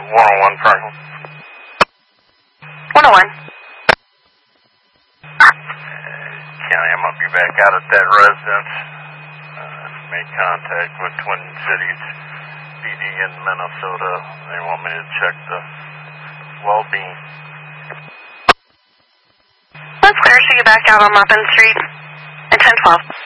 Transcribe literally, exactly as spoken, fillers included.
one oh one Franklin. one oh one. County, I'm going to be back out at that residence. Uh, made contact with Twin Cities P D in Minnesota. They want me to check the well-being. Let's clear so you back out on Maupin Street at ten twelve.